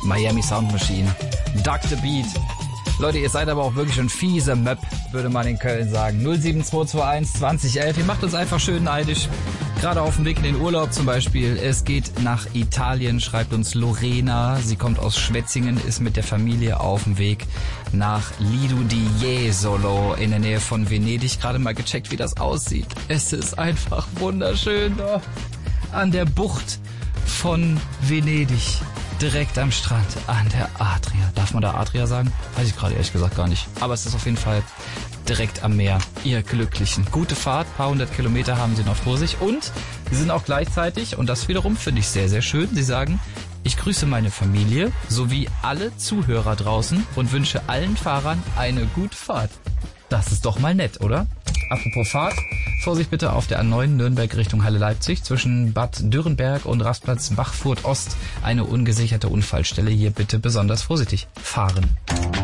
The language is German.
Miami Sound Machine. Duck the Beat. Leute, ihr seid aber auch wirklich ein fieser Möb, würde man in Köln sagen. 07221 2011. Ihr macht uns einfach schön neidisch. Gerade auf dem Weg in den Urlaub zum Beispiel. Es geht nach Italien, schreibt uns Lorena. Sie kommt aus Schwetzingen, ist mit der Familie auf dem Weg nach Lido di Jesolo in der Nähe von Venedig. Gerade mal gecheckt, wie das aussieht. Es ist einfach wunderschön dort an der Bucht von Venedig. Direkt am Strand, an der Adria. Darf man da Adria sagen? Weiß ich gerade ehrlich gesagt gar nicht. Aber es ist auf jeden Fall direkt am Meer. Ihr Glücklichen. Gute Fahrt, paar 100 Kilometer haben sie noch vor sich. Und sie sind auch gleichzeitig, und das wiederum finde ich sehr, sehr schön, sie sagen, ich grüße meine Familie sowie alle Zuhörer draußen und wünsche allen Fahrern eine gute Fahrt. Das ist doch mal nett, oder? Apropos Fahrt, Vorsicht bitte auf der A9 Nürnberg Richtung Halle Leipzig zwischen Bad Dürrenberg und Rastplatz Bachfurt Ost. Eine ungesicherte Unfallstelle. Hier bitte besonders vorsichtig fahren.